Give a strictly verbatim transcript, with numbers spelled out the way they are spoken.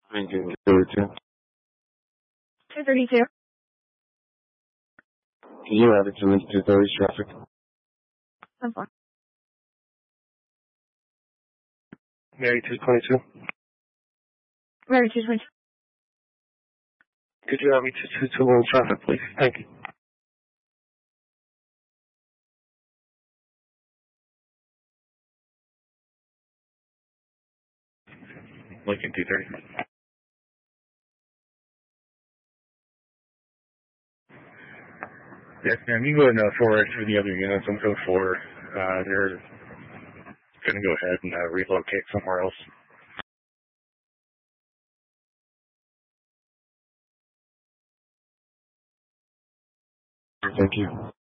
Lincoln thirty-two. two thirty-two. Can you have it to Lincoln two thirty traffic? ten four. Mary two twenty-two. Mary two twenty-two. Could you have me to two two one traffic, please? Thank you. Lincoln two thirty. Yes, ma'am. You can go ahead and uh, forward through the other units. I'm going for. Uh, they're going to go ahead and uh, relocate somewhere else. Thank you.